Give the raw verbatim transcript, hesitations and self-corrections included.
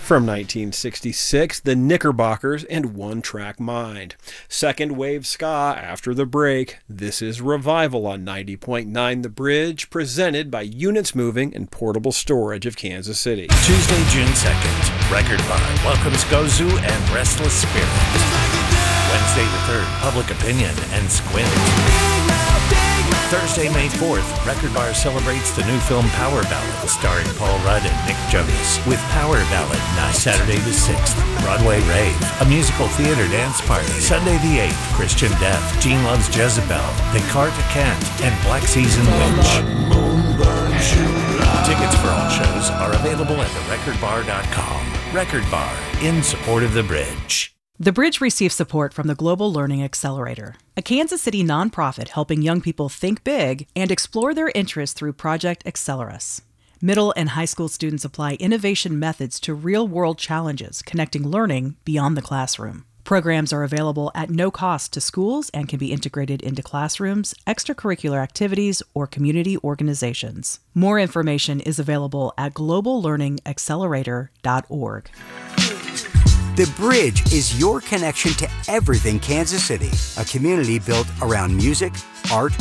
From nineteen sixty-six, the Knickerbockers and One Track Mind. Second wave ska after the break. This is Revival on ninety point nine The Bridge, presented by Units Moving and Portable Storage of Kansas City. Tuesday, June second, Record Bar welcomes Gozu and Restless Spirit. Wednesday the third, Public Opinion and Squint. Thursday, May fourth, Record Bar celebrates the new film Power Ballad, starring Paul Rudd and Nick Jonas, with Power Ballad Night. Saturday the sixth, Broadway Rave, a musical theater dance party. Sunday the eighth, Christian Death, Gene Loves Jezebel, The Carta Cant, and Black Season Witch. Tickets for all shows are available at the record bar dot com. Record Bar, in support of The Bridge. The Bridge receives support from the Global Learning Accelerator, a Kansas City nonprofit helping young people think big and explore their interests through Project Accelerus. Middle and high school students apply innovation methods to real-world challenges, connecting learning beyond the classroom. Programs are available at no cost to schools and can be integrated into classrooms, extracurricular activities, or community organizations. More information is available at global learning accelerator dot org. The Bridge is your connection to everything Kansas City, a community built around music, art,